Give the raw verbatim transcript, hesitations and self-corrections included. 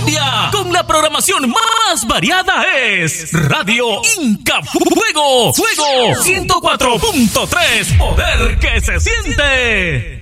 Colombia. Con la programación más variada es Radio Inca Fuego. Fuego ciento cuatro punto tres. Poder que se siente.